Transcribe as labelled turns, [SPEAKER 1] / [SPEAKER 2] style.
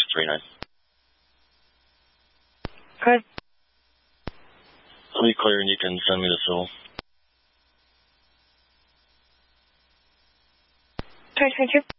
[SPEAKER 1] 39.
[SPEAKER 2] Good.
[SPEAKER 1] I'll be clear and you can send me the civil.
[SPEAKER 2] Okay, thank you.